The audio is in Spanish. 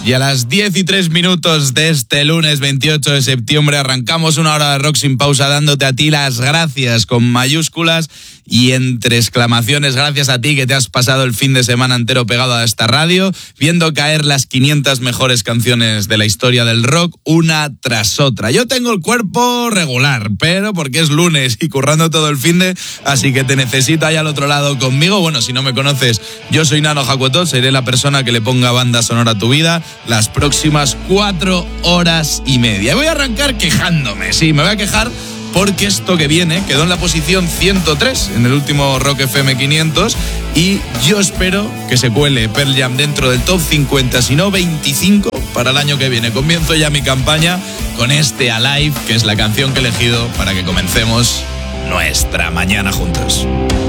Y a las 10:03 de este lunes 28 de septiembre arrancamos una hora de rock sin pausa dándote a ti las gracias con mayúsculas y entre exclamaciones. Gracias a ti que te has pasado el fin de semana entero pegado a esta radio, viendo caer las 500 mejores canciones de la historia del rock, una tras otra. Yo tengo el cuerpo regular, pero porque es lunes y currando todo el finde, así que te necesito ahí al otro lado conmigo. Bueno, si no me conoces, yo soy Nano Jacotot, seré la persona que le ponga banda sonora a tu vida las próximas 4 horas y media. Voy a arrancar quejándome, sí, me voy a quejar porque esto que viene quedó en la posición 103 en el último Rock FM 500 y yo espero que se cuele Pearl Jam dentro del top 50, si no 25 para el año que viene. Comienzo ya mi campaña con este Alive, que es la canción que he elegido para que comencemos nuestra mañana juntos.